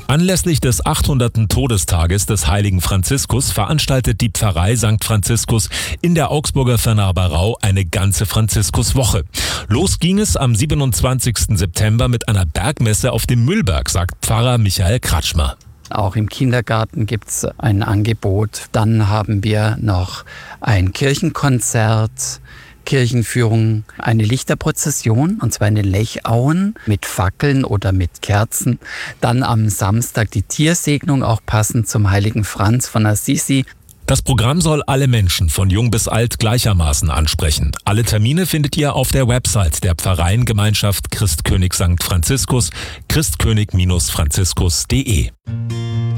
Anlässlich des 800. Todestages des heiligen Franziskus veranstaltet die Pfarrei St. Franziskus in der Augsburger Vernarberau eine ganze Franziskuswoche. Los ging es am 27. September mit einer Bergmesse auf dem Müllberg, sagt Pfarrer Michael Kratschmer. Auch im Kindergarten gibt es ein Angebot. Dann haben wir noch ein Kirchenkonzert, Kirchenführung, eine Lichterprozession, und zwar in den Lechauen mit Fackeln oder mit Kerzen. Dann am Samstag die Tiersegnung, auch passend zum heiligen Franz von Assisi. Das Programm soll alle Menschen von jung bis alt gleichermaßen ansprechen. Alle Termine findet ihr auf der Website der Pfarreiengemeinschaft Christkönig St. Franziskus, christkönig-franziskus.de.